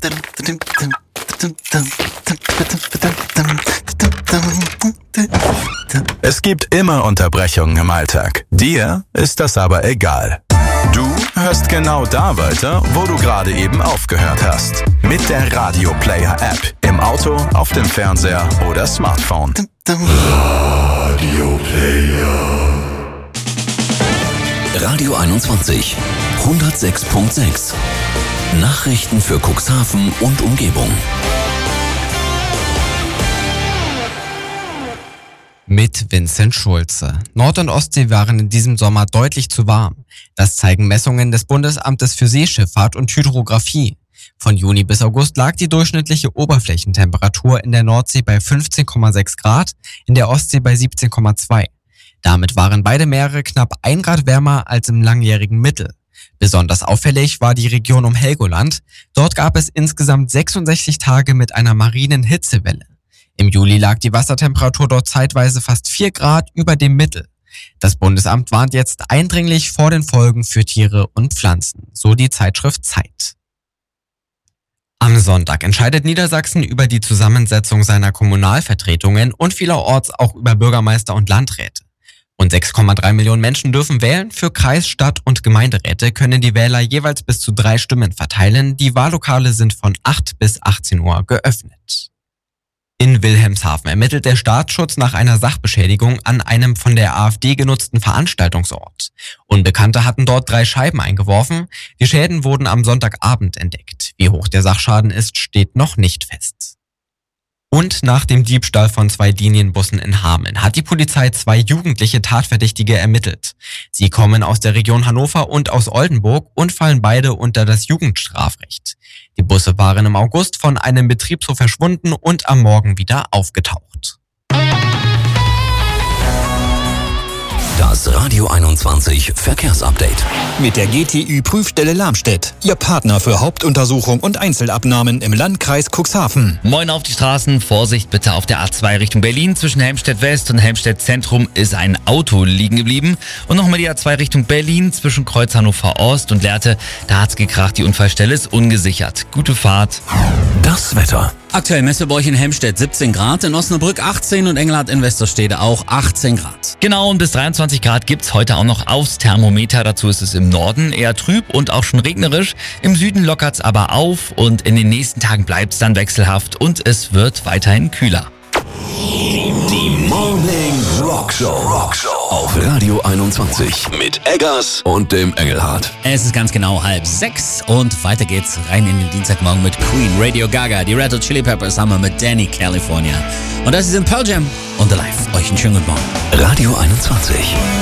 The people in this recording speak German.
Es gibt immer Unterbrechungen im Alltag. Dir ist das aber egal. Du hörst genau da weiter, wo du gerade eben aufgehört hast. Mit der Radio Player App. Im Auto, auf dem Fernseher oder Smartphone. Radio Player. Radio 21 106.6. Nachrichten für Cuxhaven und Umgebung. Mit Vincent Schulze. Nord- und Ostsee waren in diesem Sommer deutlich zu warm. Das zeigen Messungen des Bundesamtes für Seeschifffahrt und Hydrographie. Von Juni bis August lag die durchschnittliche Oberflächentemperatur in der Nordsee bei 15,6 Grad, in der Ostsee bei 17,2. Damit waren beide Meere knapp 1 Grad wärmer als im langjährigen Mittel. Besonders auffällig war die Region um Helgoland. Dort gab es insgesamt 66 Tage mit einer marinen Hitzewelle. Im Juli lag die Wassertemperatur dort zeitweise fast 4 Grad über dem Mittel. Das Bundesamt warnt jetzt eindringlich vor den Folgen für Tiere und Pflanzen, so die Zeitschrift Zeit. Am Sonntag entscheidet Niedersachsen über die Zusammensetzung seiner Kommunalvertretungen und vielerorts auch über Bürgermeister und Landräte. Rund 6,3 Millionen Menschen dürfen wählen. Für Kreis-, Stadt- und Gemeinderäte können die Wähler jeweils bis zu 3 Stimmen verteilen. Die Wahllokale sind von 8 bis 18 Uhr geöffnet. In Wilhelmshaven ermittelt der Staatsschutz nach einer Sachbeschädigung an einem von der AfD genutzten Veranstaltungsort. Unbekannte hatten dort 3 Scheiben eingeworfen. Die Schäden wurden am Sonntagabend entdeckt. Wie hoch der Sachschaden ist, steht noch nicht fest. Und nach dem Diebstahl von 2 Linienbussen in Hameln hat die Polizei 2 jugendliche Tatverdächtige ermittelt. Sie kommen aus der Region Hannover und aus Oldenburg und fallen beide unter das Jugendstrafrecht. Die Busse waren im August von einem Betriebshof verschwunden und am Morgen wieder aufgetaucht. Das Radio 21 Verkehrsupdate. Mit der GTÜ-Prüfstelle Lamstedt. Ihr Partner für Hauptuntersuchung und Einzelabnahmen im Landkreis Cuxhaven. Moin auf die Straßen. Vorsicht bitte auf der A2 Richtung Berlin. Zwischen Helmstedt West und Helmstedt Zentrum ist ein Auto liegen geblieben. Und nochmal die A2 Richtung Berlin zwischen Kreuz Hannover Ost und Lehrte. Da hat's gekracht. Die Unfallstelle ist ungesichert. Gute Fahrt. Das Wetter. Aktuell messen wir bei euch in Helmstedt 17 Grad, in Osnabrück 18 und Engelhardt in Westerstede auch 18 Grad. Genau, und bis 23 Grad gibt's heute auch noch aufs Thermometer. Dazu ist es im Norden eher trüb und auch schon regnerisch. Im Süden lockert's aber auf und in den nächsten Tagen bleibt's dann wechselhaft und es wird weiterhin kühler. Die Morning Rockshow auf Radio 21 mit Eggers und dem Engelhardt. Es ist ganz genau 5:30 und weiter geht's rein in den Dienstagmorgen mit Queen, Radio Gaga, die Red Hot Chili Peppers haben wir mit Danny California. Und das ist in Pearl Jam und Alive. Euch einen schönen guten Morgen. Radio 21.